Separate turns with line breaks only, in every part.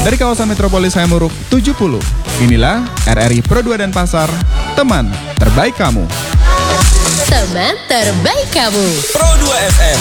Dari kawasan Metropolis Hayamuruk 70, inilah RRI Pro 2 Denpasar, teman terbaik kamu.
Teman terbaik kamu.
Pro 2 FM.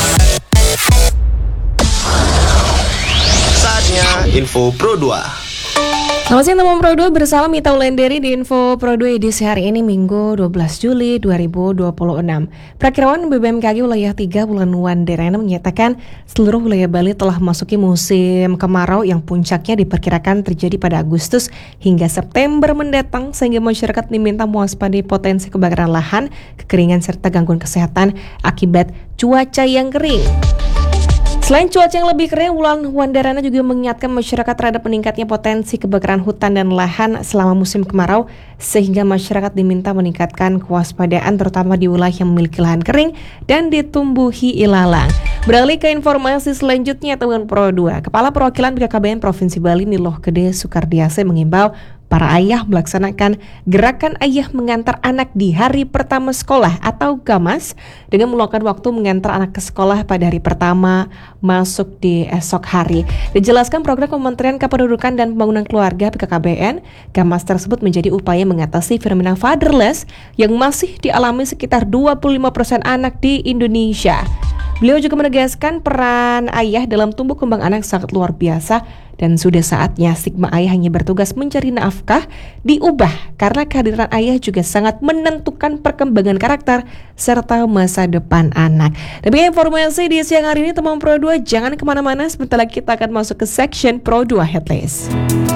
Saatnya info Pro 2.
Selamat siang teman Pro 2, bersama Mita Wulandari di Info Pro 2 edisi hari ini Minggu 12 Juli 2026. Perakiraan BBMKG wilayah 3 bulan Wanderana menyatakan seluruh wilayah Bali telah memasuki musim kemarau yang puncaknya diperkirakan terjadi pada Agustus hingga September mendatang, sehingga masyarakat diminta mewaspadai potensi kebakaran lahan, kekeringan serta gangguan kesehatan akibat cuaca yang kering. Selain cuaca yang lebih kering, Wulan Wanderana juga mengingatkan masyarakat terhadap meningkatnya potensi kebakaran hutan dan lahan selama musim kemarau, sehingga masyarakat diminta meningkatkan kewaspadaan terutama di wilayah yang memiliki lahan kering dan ditumbuhi ilalang. Beralih ke informasi selanjutnya, teman Pro 2, Kepala Perwakilan BKKBN Provinsi Bali Niloh Gede Sukardiase mengimbau para ayah melaksanakan gerakan ayah mengantar anak di hari pertama sekolah atau GAMAS dengan meluangkan waktu mengantar anak ke sekolah pada hari pertama masuk di esok hari. Dijelaskan program Kementerian Kependudukan dan Pembangunan Keluarga BKKBN, GAMAS tersebut menjadi upaya mengatasi fenomena fatherless yang masih dialami sekitar 25% anak di Indonesia. Beliau juga menegaskan peran ayah dalam tumbuh kembang anak sangat luar biasa dan sudah saatnya stigma ayah hanya bertugas mencari nafkah diubah, karena kehadiran ayah juga sangat menentukan perkembangan karakter serta masa depan anak. Demikian informasi di siang hari ini teman Pro 2, jangan kemana-mana, sebentar lagi kita akan masuk ke section Pro 2 Headlist.